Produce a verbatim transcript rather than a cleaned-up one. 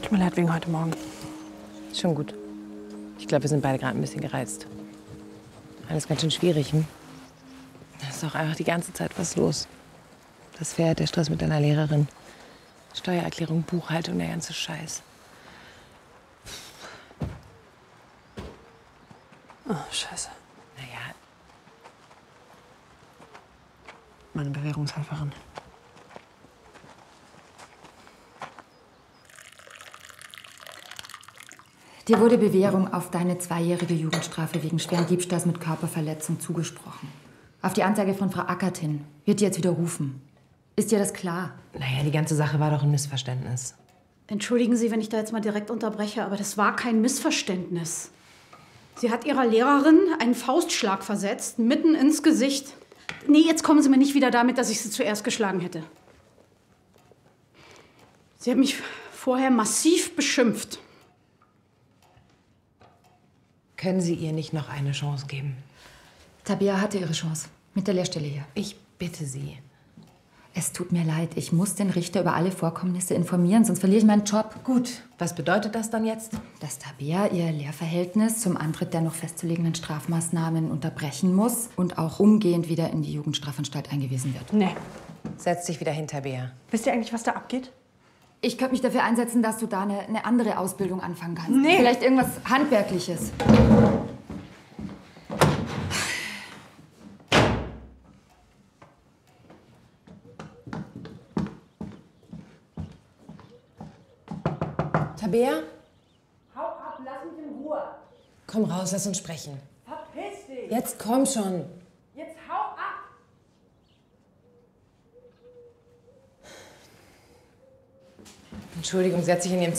Tut mir leid wegen heute Morgen. Schon gut. Ich glaube, wir sind beide gerade ein bisschen gereizt. Alles ganz schön schwierig, hm? Da ist auch einfach die ganze Zeit was los. Das Pferd, der Stress mit deiner Lehrerin, Steuererklärung, Buchhaltung, der ganze Scheiß. Oh, scheiße. Naja, Meine Bewährungshelferin. Dir wurde Bewährung auf deine zweijährige Jugendstrafe wegen schweren Diebstahls mit Körperverletzung zugesprochen. Auf die Anzeige von Frau Ackert hin wird die jetzt widerrufen. Ist dir das klar? naja, die ganze Sache war doch ein Missverständnis. Entschuldigen Sie, wenn ich da jetzt mal direkt unterbreche, aber das war kein Missverständnis. Sie hat ihrer Lehrerin einen Faustschlag versetzt, mitten ins Gesicht. Nee, jetzt kommen Sie mir nicht wieder damit, dass ich sie zuerst geschlagen hätte. Sie hat mich vorher massiv beschimpft. Können Sie ihr nicht noch eine Chance geben? Tabea hatte ihre Chance. Mit der Lehrstelle hier. Ich bitte Sie. Es tut mir leid. Ich muss den Richter über alle Vorkommnisse informieren, sonst verliere ich meinen Job. Gut, was bedeutet das dann jetzt? Dass Tabea ihr Lehrverhältnis zum Antritt der noch festzulegenden Strafmaßnahmen unterbrechen muss und auch umgehend wieder in die Jugendstrafanstalt eingewiesen wird. Nee. Setz dich wieder hinter Bea. Wisst ihr eigentlich, was da abgeht? Ich könnte mich dafür einsetzen, dass du da eine, eine andere Ausbildung anfangen kannst. Nee. Vielleicht irgendwas Handwerkliches. Tabea? Hau ab, lass mich in Ruhe. Komm raus, lass uns sprechen. Verpiss dich. Jetzt komm schon. Jetzt hau ab. Entschuldigung, sie hat sich in ihrem